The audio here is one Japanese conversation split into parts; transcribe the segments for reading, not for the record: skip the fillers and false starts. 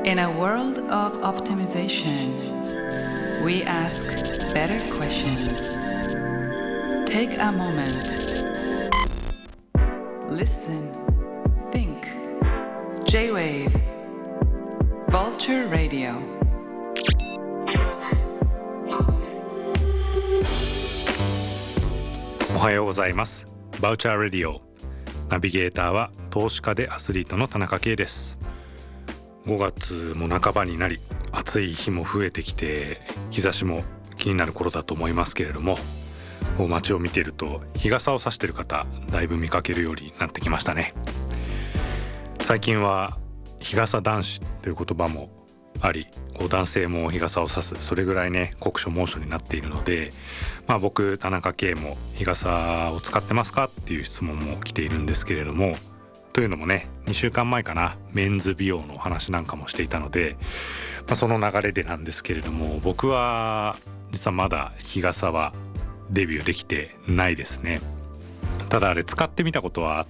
In a world of optimization, we ask better questions. Take a moment. Listen, think. J-Wave Vulture Radio。 おはようございます。バウチャーレディオ、ナビゲーターは投資家でアスリートの田中圭です。5月も半ばになり、暑い日も増えてきて、日差しも気になる頃だと思いますけれども、街を見ていると日傘を差している方だいぶ見かけるようになってきましたね。最近は日傘男子という言葉もあり、男性も日傘を差す、それぐらいね酷暑猛暑になっているので、僕田中圭も日傘を使ってますかっていう質問も来ているんですけれども、というのもね、2週間前かな、メンズ美容のお話なんかもしていたので、その流れでなんですけれども、僕は実はまだ日傘はデビューできてないですね。ただあれ使ってみたことはあって、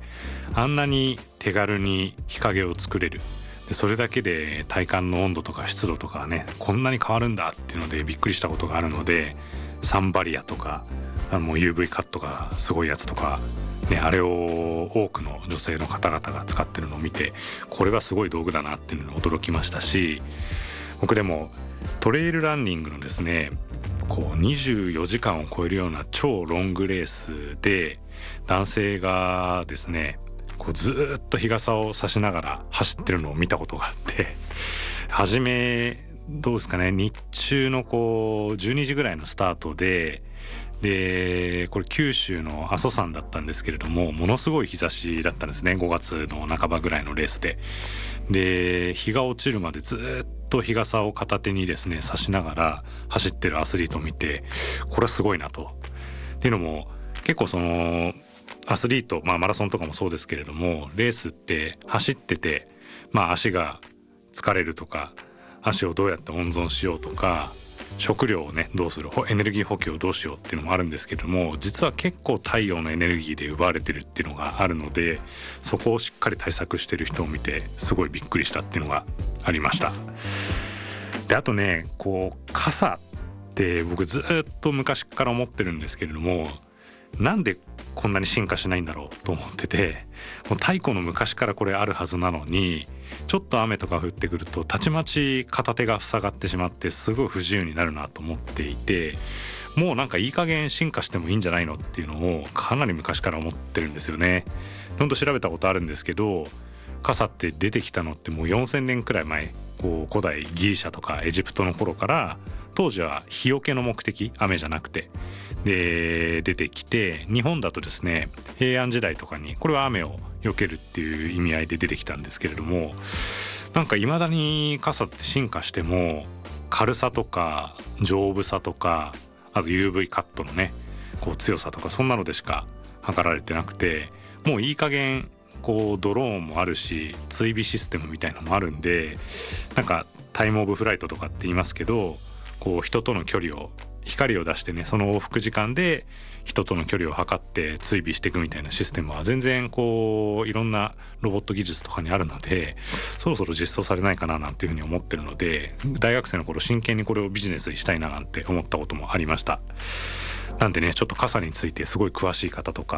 あんなに手軽に日陰を作れる、それだけで体感の温度とか湿度とかね、こんなに変わるんだっていうのでびっくりしたことがあるので、サンバリアとかUV カットがすごいやつとかね、あれを多くの女性の方々が使ってるのを見て、これはすごい道具だなっていうのに驚きましたし、僕でもトレイルランニングのですね、24時間を超えるような超ロングレースで男性がですね、ずっと日傘を差しながら走ってるのを見たことがあって、初めどうですかね、日中の12時ぐらいのスタートでこれ九州の阿蘇山だったんですけれども、ものすごい日差しだったんですね。5月の半ばぐらいのレースで日が落ちるまでずっと日傘を片手にですね差しながら走ってるアスリートを見て、これはすごいなと。っていうのも結構そのアスリート、マラソンとかもそうですけれども、レースって走ってて、足が疲れるとか、足をどうやって温存しようとか、食料をねどうする、エネルギー補給をどうしようっていうのもあるんですけれども、実は結構太陽のエネルギーで奪われてるっていうのがあるので、そこをしっかり対策してる人を見てすごいびっくりしたっていうのがありました。であとね、傘って僕ずっと昔から思ってるんですけれども、なんでこんなに進化しないんだろうと思ってて、もう太古の昔からこれあるはずなのに、ちょっと雨とか降ってくるとたちまち片手が塞がってしまって、すごい不自由になるなと思っていて、もうなんかいい加減進化してもいいんじゃないのっていうのをかなり昔から思ってるんですよね。ほんと調べたことあるんですけど、傘って出てきたのってもう4000年くらい前、古代ギリシャとかエジプトの頃から、当時は日よけの目的、雨じゃなくてで出てきて、日本だとですね平安時代とかにこれは雨を避けるっていう意味合いで出てきたんですけれども、なんか未だに傘って進化しても軽さとか丈夫さとか、あと UV カットのね強さとか、そんなのでしか測られてなくて、もういい加減ドローンもあるし追尾システムみたいなのもあるんで、なんかタイムオブフライトとかって言いますけど、人との距離を、光を出してね、その往復時間で人との距離を測って追尾していくみたいなシステムは全然いろんなロボット技術とかにあるので、そろそろ実装されないかななんていうふうに思ってるので、大学生の頃真剣にこれをビジネスにしたいななんて思ったこともありました。なんでね、ちょっと傘についてすごい詳しい方とか